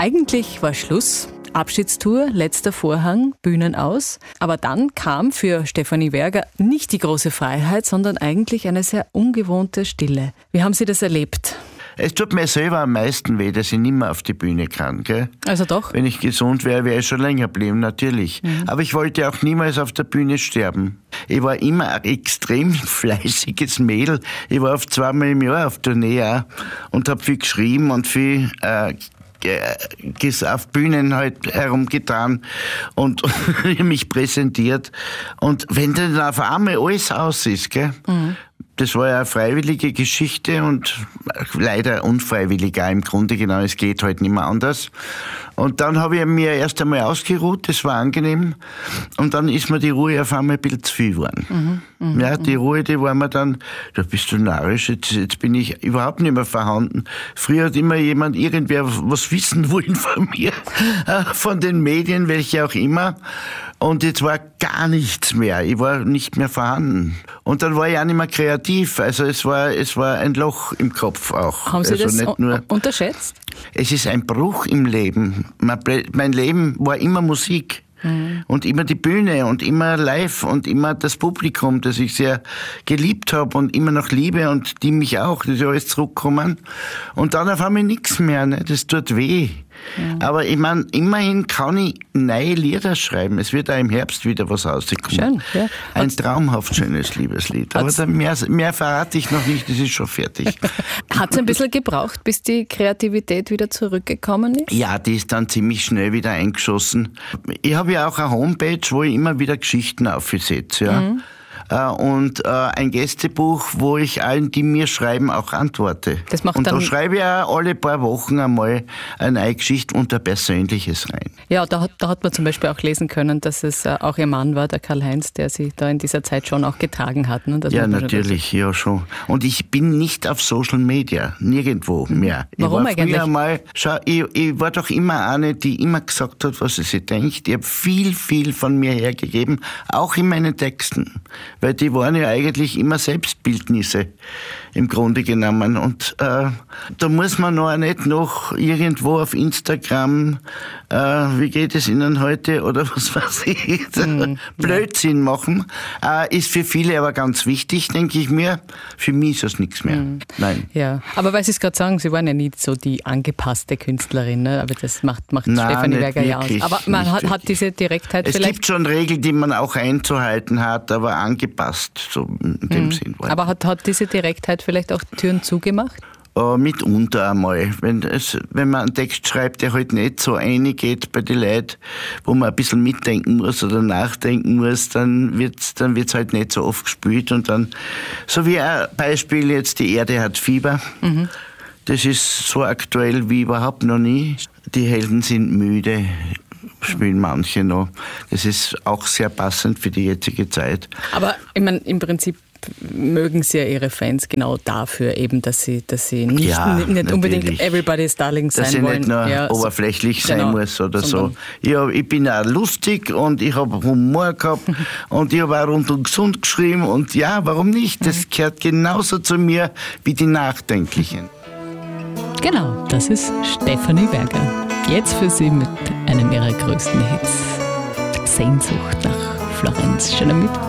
Eigentlich war Schluss. Abschiedstour, letzter Vorhang, Bühnen aus. Aber dann kam für Stefanie Werger nicht die große Freiheit, sondern eigentlich eine sehr ungewohnte Stille. Wie haben Sie das erlebt? Es tut mir selber am meisten weh, dass ich nicht mehr auf die Bühne kann. Gell? Also doch? Wenn ich gesund wäre, wäre ich schon länger geblieben, natürlich. Aber ich wollte auch niemals auf der Bühne sterben. Ich war immer ein extrem fleißiges Mädel. Ich war oft 2-mal im Jahr auf Tournee auch und habe viel geschrieben und viel auf Bühnen halt herumgetan und mich präsentiert. Und wenn dann auf einmal alles aus ist, gell? Das war ja eine freiwillige Geschichte und leider unfreiwillig auch im Grunde genau, es geht halt nicht mehr anders. Und dann habe ich mir erst einmal ausgeruht, das war angenehm. Und dann ist mir die Ruhe auf einmal ein bisschen zu viel geworden. Die Ruhe, die war mir dann, da bist du narrisch, jetzt bin ich überhaupt nicht mehr vorhanden. Früher hat immer irgendwer was wissen wollen von mir, von den Medien, welche auch immer. Und jetzt war gar nichts mehr. Ich war nicht mehr vorhanden. Und dann war ich auch nicht mehr kreativ. Also es war ein Loch im Kopf auch. Haben Sie also das nicht nur, unterschätzt? Es ist ein Bruch im Leben. Mein Leben war immer Musik. Und immer die Bühne und immer live und immer das Publikum, das ich sehr geliebt habe und immer noch liebe und die mich auch, das ist ja alles zurückgekommen. Und dann auf einmal nichts mehr, ne? Das tut weh. Aber ich meine, immerhin kann ich neue Lieder schreiben. Es wird auch im Herbst wieder was rauskommen. Schön, ja. Ein traumhaft schönes Liebeslied. Aber mehr verrate ich noch nicht, das ist schon fertig. Hat es ein bisschen gebraucht, bis die Kreativität wieder zurückgekommen ist? Ja, die ist dann ziemlich schnell wieder eingeschossen. Ich habe ja auch eine Homepage, wo ich immer wieder Geschichten aufsetze. Ja. Und ein Gästebuch, wo ich allen, die mir schreiben, auch antworte. Das macht und dann da schreibe ich auch alle paar Wochen einmal eine neue Geschichte und ein Persönliches rein. Ja, da hat man zum Beispiel auch lesen können, dass es auch Ihr Mann war, der Karl-Heinz, der Sie da in dieser Zeit schon auch getragen hat. Ne? Ja, natürlich, ja schon. Und ich bin nicht auf Social Media, nirgendwo mehr. Warum ich war eigentlich? Früher mal, ich war doch immer eine, die immer gesagt hat, was sie sich denkt. Ich habe viel von mir hergegeben, auch in meinen Texten. Weil die waren ja eigentlich immer Selbstbildnisse im Grunde genommen. Und da muss man noch nicht noch irgendwo auf Instagram, wie geht es Ihnen heute oder was weiß ich, Blödsinn machen. Ist für viele aber ganz wichtig, denke ich mir. Für mich ist das nichts mehr. Nein. Ja, aber weil Sie es gerade sagen, Sie waren ja nicht so die angepasste Künstlerin, ne? Aber das macht Stefanie Werger ja aus. Aber man hat diese Direktheit vielleicht... Es gibt schon Regeln, die man auch einzuhalten hat, aber angepasst, so in dem Sinn. Aber hat diese Direktheit vielleicht auch Türen zugemacht? Mitunter einmal. Wenn man einen Text schreibt, der halt nicht so eingeht bei den Leuten, wo man ein bisschen mitdenken muss oder nachdenken muss, dann wird's halt nicht so oft gespielt. Und dann, so wie ein Beispiel jetzt, die Erde hat Fieber. Das ist so aktuell wie überhaupt noch nie. Die Helden sind müde, spielen manche noch. Das ist auch sehr passend für die jetzige Zeit. Aber ich meine, im Prinzip mögen Sie ja Ihre Fans genau dafür eben, dass sie nicht unbedingt Everybody's Darling sein wollen. Dass sie nicht nur oberflächlich sein muss oder so. Ich bin auch lustig und ich habe Humor gehabt und ich habe auch rund und gesund geschrieben und ja, warum nicht? Das gehört genauso zu mir wie die Nachdenklichen. Genau, das ist Stefanie Werger. Jetzt für Sie mit einem ihrer größten Hits. Sehnsucht nach Florenz. Schönen Mittwoch.